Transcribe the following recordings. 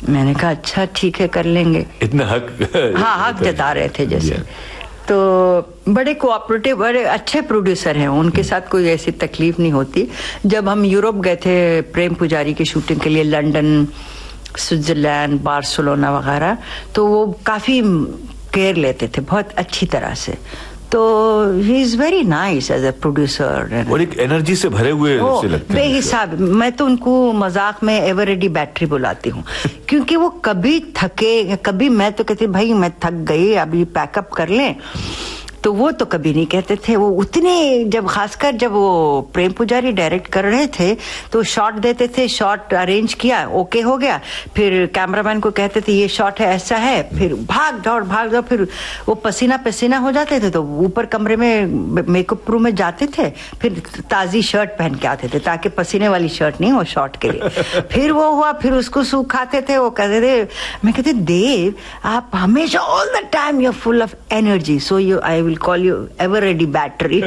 मैंने कहा अच्छा ठीक है, कर लेंगे। इतना हक हाँ, हक जता रहे थे जैसे। तो बड़े कोऑपरेटिव, बड़े अच्छे प्रोड्यूसर हैं, उनके साथ कोई ऐसी तकलीफ नहीं होती। जब हम यूरोप गए थे प्रेम पुजारी की शूटिंग के लिए, लंदन, स्विट्जरलैंड, बार्सिलोना वगैरह, तो वो काफी केयर लेते थे बहुत अच्छी तरह से। तो he is very nice as a producer, और एक एनर्जी से भरे हुए से लगते हैं बेहिसाब। मैं तो उनको मजाक में एवर रेडी बैटरी बुलाती हूँ क्योंकि वो कभी थके, कभी मैं तो कहती भाई मैं थक गई अभी पैकअप कर लें, तो वो तो कभी नहीं कहते थे। वो उतने, जब खासकर जब वो प्रेम पुजारी डायरेक्ट कर रहे थे तो शॉट देते थे, शॉट अरेंज किया, ओके हो गया, फिर कैमरामैन को कहते थे ये शॉट है, ऐसा है, फिर भाग दौड़, फिर वो पसीना पसीना हो जाते थे तो ऊपर कमरे में मेकअप रूम में जाते थे, फिर ताजी शर्ट पहन के आते थे ताकि पसीने वाली शर्ट नहीं हो शॉट के लिए। फिर वो हुआ, फिर उसको सुखाते थे, वो कहते थे, मैं कहते देव आप हमेशा all the time you are full of energy, so you I will call you ever ready battery.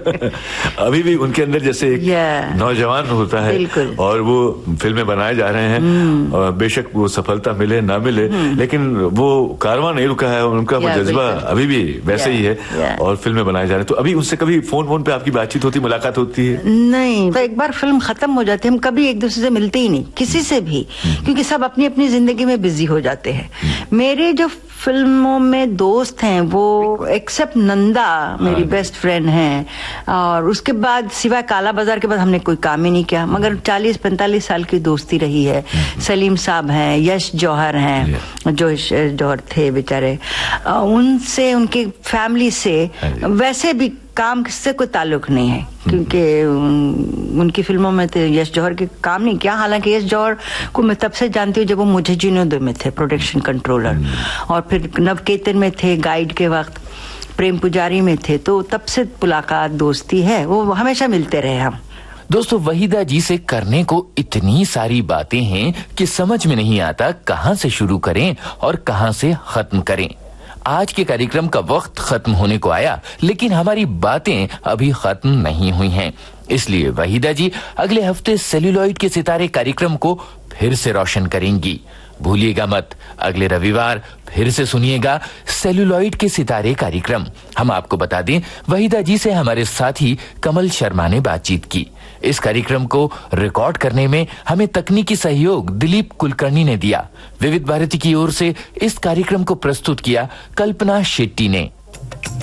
अभी भी उनके अंदर जैसे एक नौजवान होता है और वो फिल्में बनाए जा रहे हैं, और बेशक वो सफलता मिले ना मिले, लेकिन वो कारवां नहीं रुका है, उनका वो जज्बा अभी भी वैसे ही है और फिल्में बनाए जा रहे हैं। तो अभी उनसे कभी फोन पे आपकी बातचीत होती, मुलाकात होती है? नहीं, तो एक बार फिल्म खत्म हो जाती है, हम कभी एक दूसरे से मिलते ही नहीं, किसी से भी, क्योंकि सब अपनी अपनी जिंदगी में बिजी हो जाते हैं। मेरे जो फिल्मों में दोस्त हैं वो एक्सेप्ट नंदा मेरी बेस्ट फ्रेंड हैं, और उसके बाद सिवाय काला बाजार के बाद हमने कोई काम ही नहीं किया, मगर 40-45 साल की दोस्ती रही है। सलीम साहब हैं, यश जौहर हैं, जो जौहर थे बेचारे, उनसे, उनकी फैमिली से वैसे भी काम से कोई ताल्लुक नहीं है, क्योंकि उनकी फिल्मों में तो यश जौहर के काम नहीं किया। हालांकि यश जौहर को मैं तब से जानती हूँ जब वो मुझे जीनोदो में थे प्रोडक्शन कंट्रोलर, और फिर नवकेतन में थे गाइड के वक्त, प्रेम पुजारी में थे, तो तब से मुलाकात दोस्ती है, वो हमेशा मिलते रहे हम। दोस्तों, वहीदा जी से करने को इतनी सारी बातें हैं कि समझ में नहीं आता कहाँ से शुरू करें और कहाँ से खत्म करें। आज के कार्यक्रम का वक्त खत्म होने को आया, लेकिन हमारी बातें अभी खत्म नहीं हुई हैं। इसलिए वहीदा जी अगले हफ्ते सेल्यूलॉइड के सितारे कार्यक्रम को फिर से रोशन करेंगी। भूलिएगा मत, अगले रविवार फिर से सुनिएगा सेल्यूलॉइड के सितारे कार्यक्रम। हम आपको बता दें, वहीदा जी से हमारे साथी कमल शर्मा ने बातचीत की। इस कार्यक्रम को रिकॉर्ड करने में हमें तकनीकी सहयोग दिलीप कुलकर्णी ने दिया। विविध भारती की ओर से इस कार्यक्रम को प्रस्तुत किया कल्पना शेट्टी ने।